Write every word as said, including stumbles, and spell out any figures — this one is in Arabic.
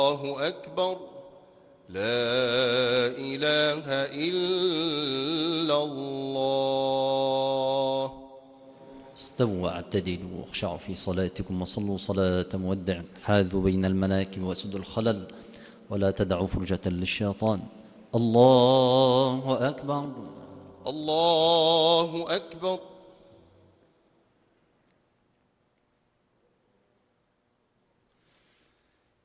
الله أكبر. لا إله إلا الله. استووا واعتدلوا واخشعوا في صلاتكم وصلوا صلاة مودع. حاذوا بين المناكب واسدوا الخلل ولا تدعوا فرجة للشيطان. الله أكبر. الله أكبر.